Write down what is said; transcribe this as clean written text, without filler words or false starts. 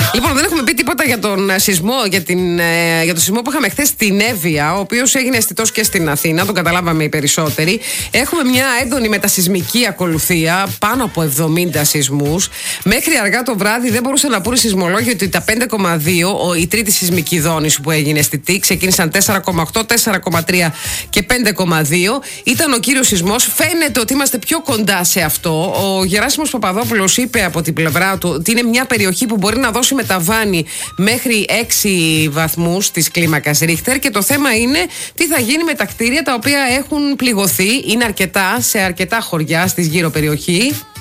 Λοιπόν, δεν έχουμε πει τίποτα για τον σεισμό, για το σεισμό που είχαμε χθες στην Εύβοια, ο οποίος έγινε αισθητός και στην Αθήνα, τον καταλάβαμε οι περισσότεροι. Έχουμε μια έντονη μετασεισμική ακολουθία, πάνω από 70 σεισμούς. Μέχρι αργά το βράδυ δεν μπορούσαν να πούνε οι σεισμολόγοι ότι τα 5,2, η τρίτη σεισμική δόνηση που έγινε στη ΤΙΚ, ξεκίνησαν 4,8, 4,3 και 5,2. Ήταν ο κύριος σεισμός. Φαίνεται ότι είμαστε πιο κοντά σε αυτό. Ο Γεράσιμος Παπαδόπουλος είπε από την πλευρά του ότι είναι μια περιοχή που μπορεί να δώσει με ταβάνι μέχρι 6 βαθμούς της κλίμακας Ρίχτερ, και το θέμα είναι τι θα γίνει με τα κτίρια τα οποία έχουν πληγωθεί. Είναι αρκετά σε αρκετά χωριά στη γύρω περιοχή.